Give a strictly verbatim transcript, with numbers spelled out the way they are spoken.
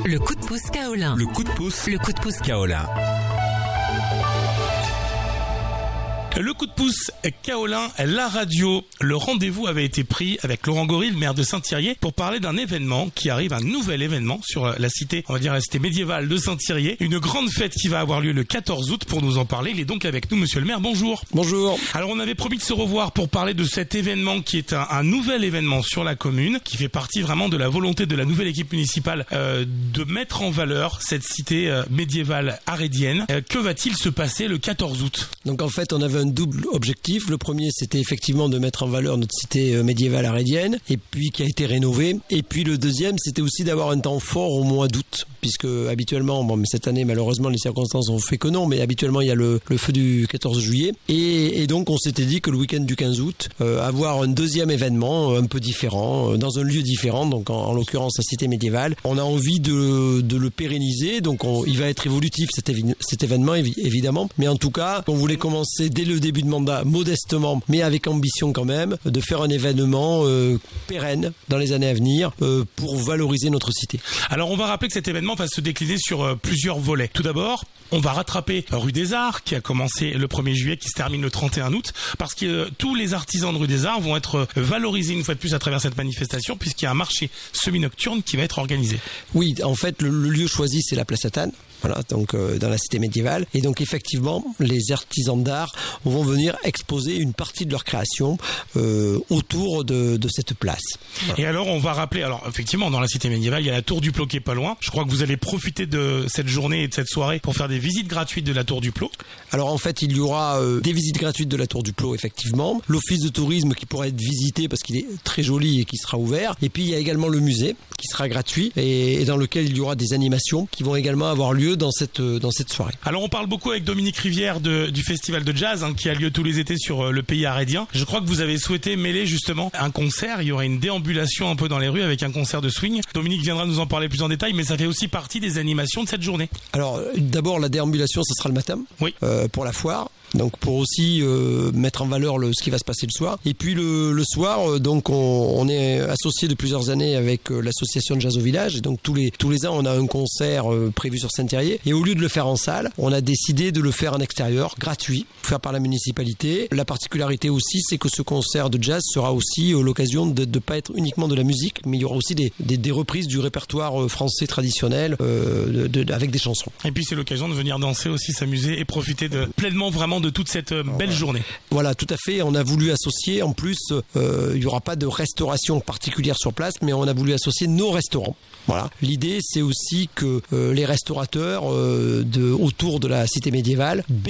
Le coup de pouce Kaolin. Le coup de pouce. Le coup de pouce Kaolin. Le coup de pouce Kaolin, la radio. Le rendez-vous avait été pris avec Laurent Gory, le maire de Saint-Thirier, pour parler d'un événement qui arrive, un nouvel événement sur la cité, on va dire la cité médiévale de Saint-Thirier. Une grande fête qui va avoir lieu le quatorze août. Pour nous en parler, il est donc avec nous, monsieur le maire. Bonjour. Bonjour. Alors, on avait promis de se revoir pour parler de cet événement qui est un, un nouvel événement sur la commune, qui fait partie vraiment de la volonté de la nouvelle équipe municipale euh, de mettre en valeur cette cité euh, médiévale arédienne. Euh, que va-t-il se passer le quatorze août? Donc en fait, on avait un double objectif. Le premier, c'était effectivement de mettre en valeur notre cité médiévale arédienne, et puis qui a été rénovée. Et puis le deuxième, c'était aussi d'avoir un temps fort au mois d'août, puisque habituellement, bon, mais cette année, malheureusement, les circonstances ont fait que non, mais habituellement, il y a le, le feu du quatorze juillet. Et, et donc, on s'était dit que le week-end du quinze août, euh, avoir un deuxième événement un peu différent, euh, dans un lieu différent, donc en, en l'occurrence la cité médiévale. On a envie de, de le pérenniser, donc on, il va être évolutif cet, évi- cet événement, évi- évidemment. Mais en tout cas, on voulait commencer dès le début de mandat, modestement, mais avec ambition quand même, de faire un événement euh, pérenne dans les années à venir euh, pour valoriser notre cité. Alors on va rappeler que cet événement va se décliner sur euh, plusieurs volets. Tout d'abord, on va rattraper rue des Arts qui a commencé le premier juillet, qui se termine le trente et un août, parce que euh, tous les artisans de rue des Arts vont être euh, valorisés une fois de plus à travers cette manifestation, puisqu'il y a un marché semi-nocturne qui va être organisé. Oui, en fait, le, le lieu choisi, c'est la place Atane. Voilà, donc euh, dans la cité médiévale. Et donc effectivement, les artisans d'art vont venir exposer une partie de leur création euh, autour de, de cette place. Voilà. Et alors, on va rappeler, alors effectivement, dans la cité médiévale, il y a la tour du Plot qui est pas loin. Je crois que vous allez profiter de cette journée et de cette soirée pour faire des visites gratuites de la tour du Plot. Alors en fait, il y aura euh, des visites gratuites de la tour du Plot, effectivement. L'office de tourisme qui pourra être visité parce qu'il est très joli et qui sera ouvert. Et puis il y a également le musée qui sera gratuit et, et dans lequel il y aura des animations qui vont également avoir lieu dans cette, dans cette soirée. Alors on parle beaucoup avec Dominique Rivière de, du festival de jazz hein, qui a lieu tous les étés sur le pays arédien. Je crois que vous avez souhaité mêler justement un concert. Il y aurait une déambulation un peu dans les rues avec un concert de swing. Dominique viendra nous en parler plus en détail, mais ça fait aussi partie des animations de cette journée. Alors d'abord la déambulation, ça sera le matin, oui. euh, pour la foire. Donc pour aussi euh, mettre en valeur le, ce qui va se passer le soir. Et puis le, le soir, euh, donc on, on est associé de plusieurs années avec euh, l'association de jazz au village. Et donc tous les tous les ans, on a un concert euh, prévu sur Saint-Thirier. Et au lieu de le faire en salle, on a décidé de le faire en extérieur, gratuit, fait par la municipalité. La particularité aussi, c'est que ce concert de jazz sera aussi euh, l'occasion de ne pas être uniquement de la musique, mais il y aura aussi des, des, des reprises du répertoire français traditionnel euh, de, de, avec des chansons. Et puis c'est l'occasion de venir danser aussi, s'amuser et profiter de pleinement vraiment de toute cette belle voilà. journée. Voilà, tout à fait. On a voulu associer, en plus, euh, il n'y aura pas de restauration particulière sur place, mais on a voulu associer nos restaurants. Voilà. L'idée, c'est aussi que euh, les restaurateurs euh, de, autour de la cité médiévale